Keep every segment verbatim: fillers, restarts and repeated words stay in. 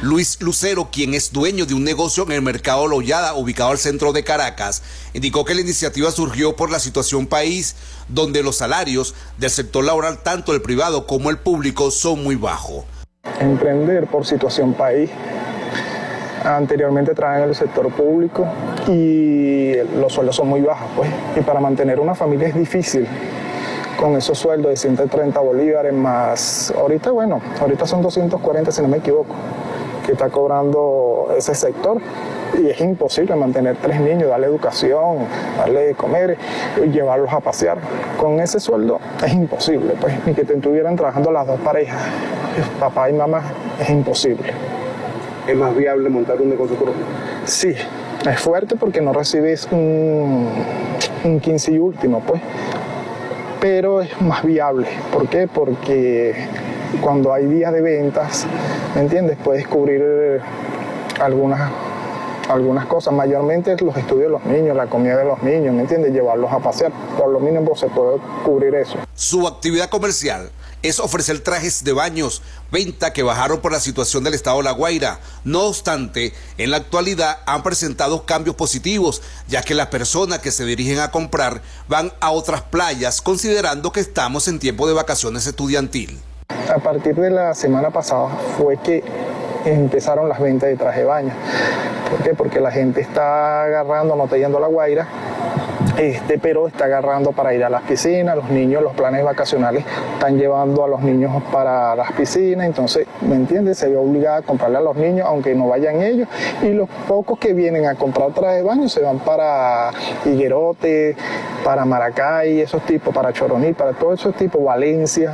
Luis Lucero, quien es dueño de un negocio en el mercado Lollada, ubicado al centro de Caracas, indicó que la iniciativa surgió por la situación país, donde los salarios del sector laboral, tanto el privado como el público, son muy bajos. Emprender por situación país. Anteriormente trabajaba en el sector público y los sueldos son muy bajos, pues, y para mantener una familia es difícil con esos sueldos de ciento treinta bolívares más, ahorita bueno, ahorita son doscientos cuarenta si no me equivoco, que está cobrando ese sector y es imposible mantener tres niños, darle educación, darle de comer, llevarlos a pasear. Con ese sueldo es imposible, pues, ni que te estuvieran trabajando las dos parejas, papá y mamá, es imposible. ¿Es más viable montar un negocio propio? Sí, es fuerte porque no recibes un, un quince y último, pues, pero es más viable. ¿Por qué? Porque cuando hay días de ventas, ¿me entiendes? Puedes cubrir algunas, algunas cosas, mayormente los estudios de los niños, la comida de los niños, ¿me entiendes? Llevarlos a pasear, por lo mínimo se puede cubrir eso. Su actividad comercial es ofrecer trajes de baños, venta que bajaron por la situación del estado de La Guaira. No obstante, en la actualidad han presentado cambios positivos, ya que las personas que se dirigen a comprar van a otras playas, considerando que estamos en tiempo de vacaciones estudiantil. A partir de la semana pasada fue que empezaron las ventas de traje de baño. ¿Por qué? Porque la gente está agarrando, no está yendo a La Guaira, Este, pero está agarrando para ir a las piscinas. Los niños, los planes vacacionales están llevando a los niños para las piscinas, entonces, ¿me entiendes? Se ve obligada a comprarle a los niños aunque no vayan ellos, y los pocos que vienen a comprar traje de baño se van para Higuerote, para Maracay, esos tipos, para Choroní, para todos esos tipos, Valencia,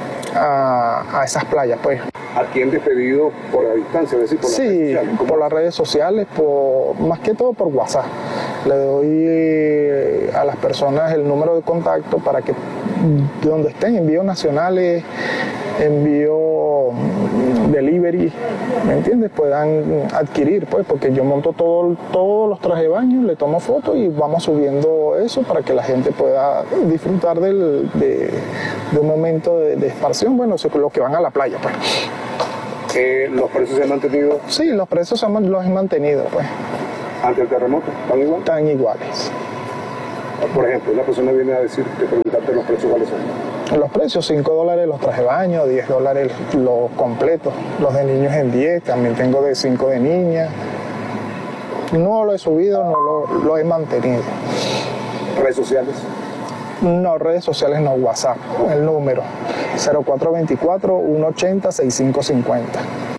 a, a esas playas, pues. ¿Atiende pedido por la distancia? Es decir, por sí, las por las redes sociales, por, más que todo por WhatsApp. Le doy eh, a las personas el número de contacto para que donde estén, envíos nacionales, envío delivery, ¿me entiendes? Puedan adquirir, pues, porque yo monto todo, todos los trajes de baño, le tomo fotos y vamos subiendo eso para que la gente pueda disfrutar del, de, de un momento de, de expansión, bueno, los que van a la playa, pues. Eh, ¿Los precios se han mantenido? Sí, los precios son, los he mantenido, pues. ¿Ante el terremoto? ¿Están iguales? Están iguales. Por ejemplo, una persona viene a decirte, preguntarte los precios, ¿cuáles son? Los precios, cinco dólares los trajes de baño, diez dólares los completos. Los de niños en diez, también tengo de cinco de niña. No lo he subido, no lo, lo he mantenido. ¿Redes sociales? No, redes sociales no, WhatsApp, el número cero cuatro dos cuatro, uno ocho cero, seis cinco cinco cero.